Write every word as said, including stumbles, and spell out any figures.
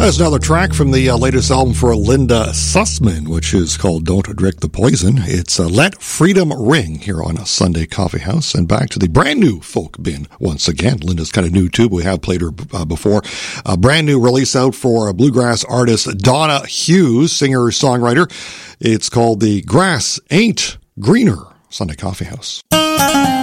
is another track from the uh, latest album for Linda Sussman, which is called Don't Drink the Poison. It's uh, Let Freedom Ring here on a Sunday Coffee House. And back to the brand new folk bin once again. Linda's kind of new too, but we have played her uh, before. A brand new release out for uh, bluegrass artist Donna Hughes, singer-songwriter. It's called The Grass Ain't Greener, Sunday Coffee House.